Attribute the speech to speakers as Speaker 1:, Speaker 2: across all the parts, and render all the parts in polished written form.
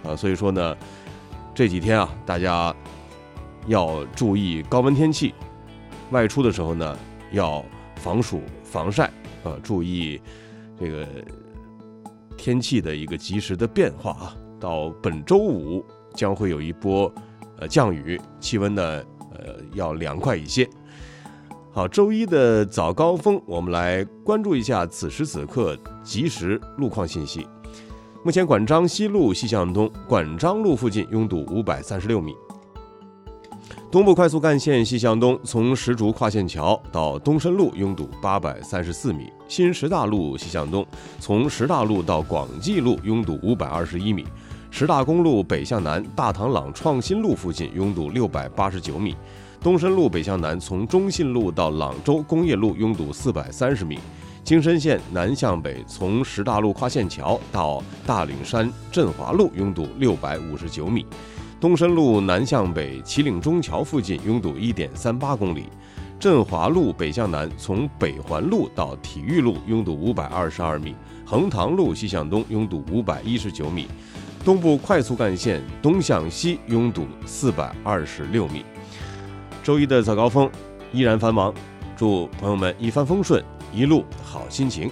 Speaker 1: 所以说呢，这几天啊，大家要注意高温天气，外出的时候呢要防暑防晒，注意这个天气的一个及时的变化啊。到本周五将会有一波降雨，气温呢要凉快一些。好，周一的早高峰，我们来关注一下此时此刻即时路况信息。目前管章西路西向东，管章路附近拥堵536米。东部快速干线西向东，从石竹跨线桥到东深路拥堵834米；新石大路西向东，从石大路到广济路拥堵521米；石大公路北向南，大塘朗创新路附近拥堵689米；东深路北向南，从中信路到朗州工业路拥堵430米；京深线南向北，从石大路跨线桥到大岭山振华路拥堵659米；东深路南向北，旗岭中桥附近拥堵1.38公里；振华路北向南，从北环路到体育路拥堵522米；横塘路西向东拥堵519米；东部快速干线东向西拥堵426米。周一的早高峰依然繁忙，祝朋友们一帆风顺，一路好心情。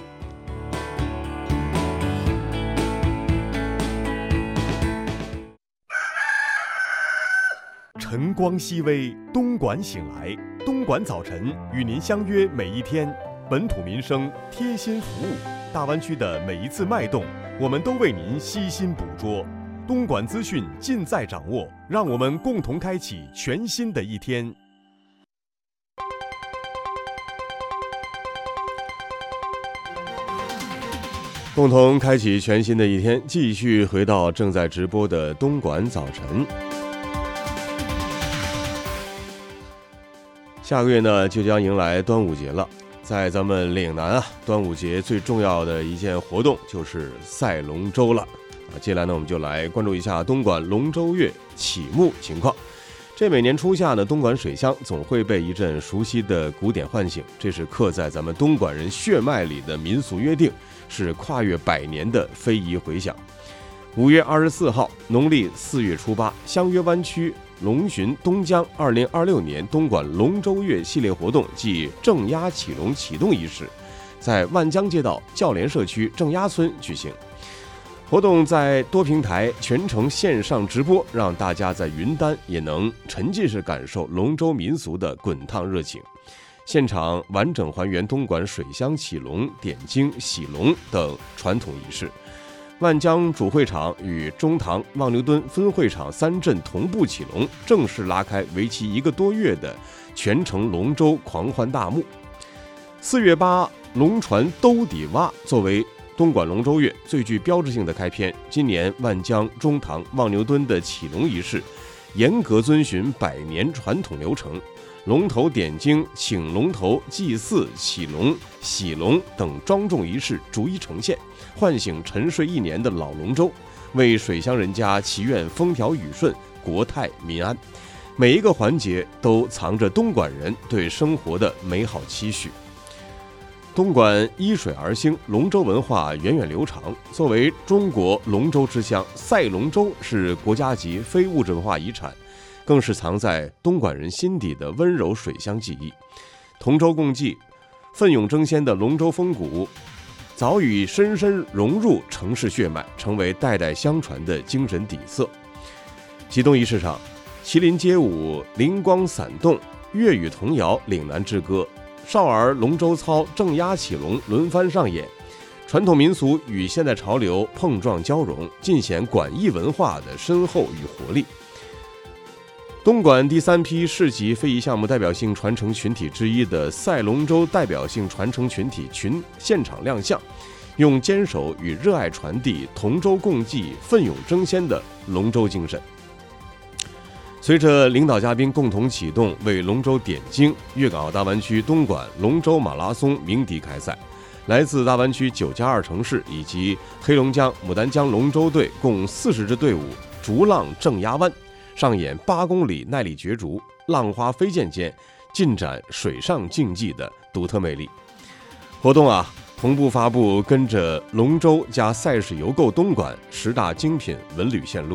Speaker 2: 晨光熹微，东莞醒来，东莞早晨与您相约每一天，本土民生贴心服务，大湾区的每一次脉动，我们都为您悉心捕捉。东莞资讯尽在掌握，让我们共同开启全新的一天。
Speaker 1: 共同开启全新的一天，继续回到正在直播的东莞早晨。下个月呢就将迎来端午节了，在咱们岭南啊，端午节最重要的一件活动就是赛龙舟了。接下来呢，我们就来关注一下东莞龙舟月启幕情况。这每年初夏呢，东莞水乡总会被一阵熟悉的古典唤醒，这是刻在咱们东莞人血脉里的民俗约定，是跨越100年的非遗回响。5月24号，农历4月初8，香约湾区龙巡东江2026年东莞龙舟月系列活动暨正压启龙启动仪式，在万江街道教联社区正压村举行。活动在多平台全程线上直播，让大家在云端也能沉浸式感受龙舟民俗的滚烫热情。现场完整还原东莞水乡启龙、点睛、洗龙等传统仪式。万江主会场与中塘、望牛墩分会场3镇同步启龙，正式拉开为期1个多月的全程龙舟狂欢大幕。4月8，龙船兜底蛙作为东莞龙舟月最具标志性的开篇，今年万江、中塘、望牛墩的启龙仪式严格遵循100年传统流程，龙头点睛、请龙头、祭祀、启龙、洗龙等庄重仪式逐一呈现，唤醒沉睡1年的老龙舟，为水乡人家祈愿风调雨顺、国泰民安。每一个环节都藏着东莞人对生活的美好期许。东莞依水而兴，龙舟文化源远流长。作为中国龙舟之乡，赛龙舟是国家级非物质文化遗产，更是藏在东莞人心底的温柔水乡记忆。同舟共济、奋勇争先的龙舟风骨，早已深深融入城市血脉，成为代代相传的精神底色。启动仪式上，麒麟街舞、灵光闪动、粤语童谣、岭南之歌、少儿龙舟操、正压启龙轮番上演，传统民俗与现代潮流碰撞交融，尽显莞义文化的深厚与活力。东莞第3批市级非遗项目代表性传承群体之一的赛龙舟代表性传承群体群现场亮相，用坚守与热爱传递同舟共济、奋勇争先的龙舟精神。随着领导嘉宾共同启动为龙舟点睛，粤港澳大湾区东莞龙舟马拉松鸣笛开赛，来自大湾区9+2城市以及黑龙江、牡丹江龙舟队共40支队伍逐浪正压湾，上演8公里耐力角逐，浪花飞溅间尽展水上竞技的独特魅力。活动同步发布跟着龙舟加赛事游购东莞10大精品文旅线路。